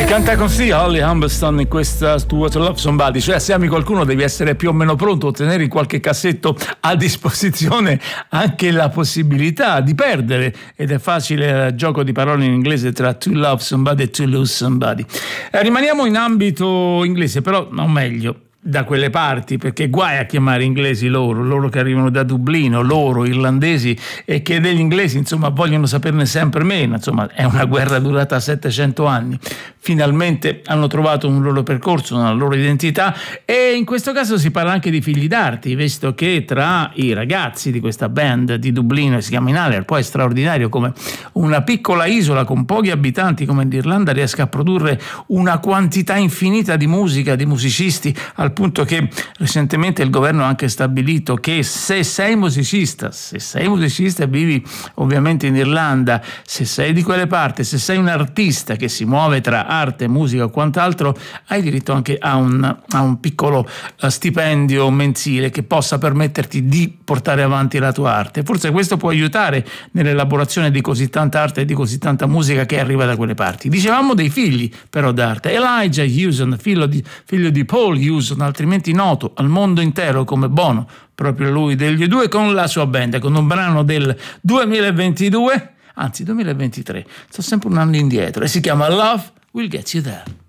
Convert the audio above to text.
Canta così Holly Humberstone in questa To Love Somebody, cioè se ami qualcuno devi essere più o meno pronto a tenere in qualche cassetto a disposizione anche la possibilità di perdere, ed è facile il gioco di parole in inglese tra to love somebody e to lose somebody. Rimaniamo in ambito inglese, però o meglio da quelle parti, perché guai a chiamare inglesi loro che arrivano da Dublino, loro irlandesi, e che degli inglesi insomma vogliono saperne sempre meno. Insomma, è una guerra durata 700 anni. Finalmente hanno trovato un loro percorso, una loro identità, e in questo caso si parla anche di figli d'arte, visto che tra i ragazzi di questa band di Dublino, che si chiama Inhaler, poi è straordinario come una piccola isola con pochi abitanti come l'Irlanda riesca a produrre una quantità infinita di musica, di musicisti, al punto che recentemente il governo ha anche stabilito che se sei musicista e vivi ovviamente in Irlanda, se sei di quelle parti, se sei un artista che si muove tra arte, musica o quant'altro, hai diritto anche a un piccolo stipendio mensile che possa permetterti di portare avanti la tua arte. Forse questo può aiutare nell'elaborazione di così tanta arte e di così tanta musica che arriva da quelle parti. Dicevamo dei figli però d'arte. Elijah Hewson, figlio di Paul Hewson, altrimenti noto al mondo intero come Bono, proprio lui degli due, con la sua band, con un brano del 2023, sto sempre un anno indietro, e si chiama Love Will Get You There.